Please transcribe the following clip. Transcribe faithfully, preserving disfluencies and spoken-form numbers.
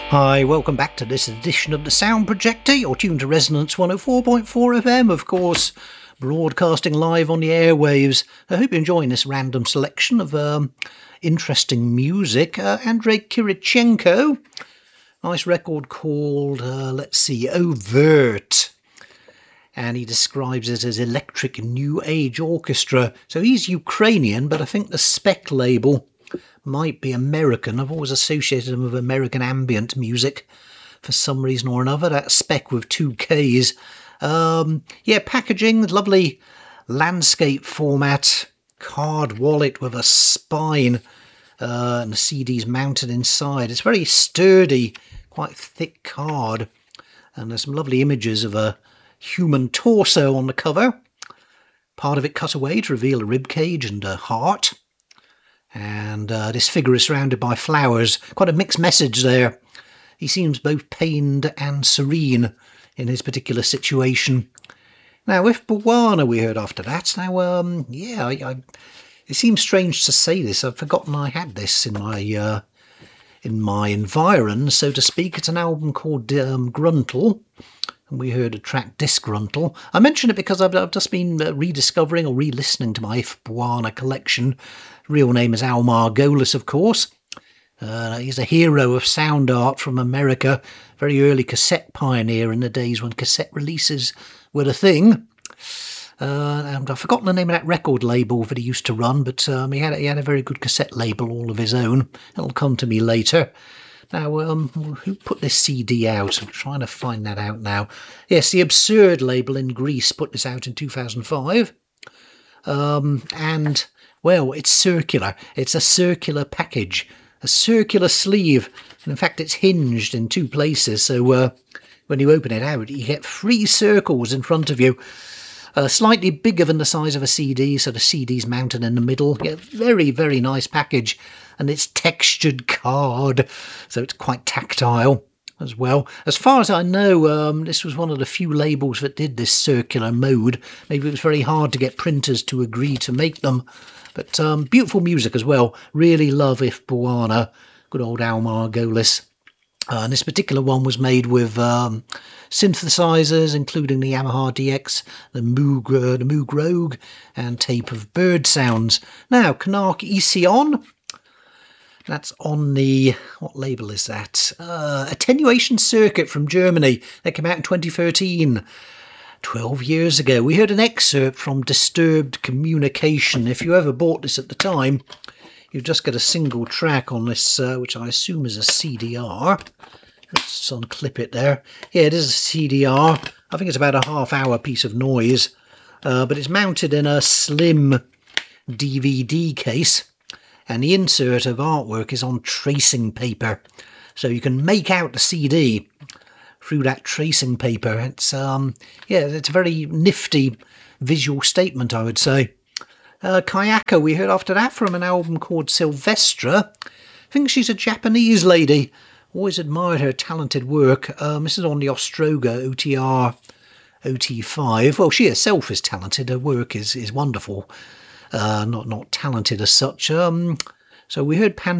Hi, welcome back to this edition of the Sound Projector. You're tuned to Resonance one oh four point four F M, of course, broadcasting live on the airwaves. I hope you're enjoying this random selection of um, interesting music. Uh, Andrei Kirichenko, nice record called, uh, let's see, Overt. And he describes it as electric new age orchestra. So he's Ukrainian, but I think the spec label might be American. I've always associated him with American ambient music for some reason or another. That spec with two Ks. Um, yeah, packaging, lovely landscape format, card wallet with a spine, uh, and the C D's mounted inside. It's very sturdy, quite thick card, and there's some lovely images of a human torso on the cover. Part of it cut away to reveal a rib cage and a heart. And uh, this figure is surrounded by flowers. Quite a mixed message there. He seems both pained and serene in his particular situation. Now, with Bwana we heard after that. Now, um, yeah, I, I, it seems strange to say this. I've forgotten I had this in my uh, in my environ, so to speak. It's an album called um, Gruntle. And we heard a track, Disgruntle. I mention it because I've, I've just been uh, rediscovering or re-listening to my If Bwana collection. Real name is Al Margolis, of course. Uh, he's a hero of sound art from America. Very early cassette pioneer in the days when cassette releases were the thing. Uh, and I've forgotten the name of that record label that he used to run, but um, he, had, he had a very good cassette label all of his own. It'll come to me later. Now, um, who put this C D out? I'm trying to find that out now. Yes, the Absurd label in Greece put this out in two thousand five. Um, and, well, it's circular. It's a circular package, a circular sleeve. And in fact, it's hinged in two places. So uh, when you open it out, you get three circles in front of you. Uh, slightly bigger than the size of a C D, so the C D's mounted in the middle. Yeah, very, very nice package. And it's textured card, so it's quite tactile as well. As far as I know, um, this was one of the few labels that did this circular mode. Maybe it was very hard to get printers to agree to make them. But um, beautiful music as well. Really love If Bwana. Good old Al Margolis. Uh, and this particular one was made with um, synthesizers, including the Yamaha D X, the Moog, uh, the Moog Rogue, and tape of bird sounds. Now, Canark Ision. That's on the, what label is that? Uh, Attenuation Circuit from Germany. That came out in twenty thirteen. twelve years ago. We heard an excerpt from Disturbed Communication. If you ever bought this at the time, you just get a single track on this, uh, which I assume is a C D R. Let's unclip it there. Yeah, it is a C D R. I think it's about a half hour piece of noise. Uh, but it's mounted in a slim D V D case. And the insert of artwork is on tracing paper. So you can make out the C D through that tracing paper. It's, um, yeah, it's a very nifty visual statement, I would say. Uh, Kayako, we heard after that from an album called Sylvestra. I think she's a Japanese lady. Always admired her talented work. Um, this is on the Ostroga O T R O T five. Well, she herself is talented. Her work is, is wonderful. Uh, not not talented as such. Um, so we heard Pan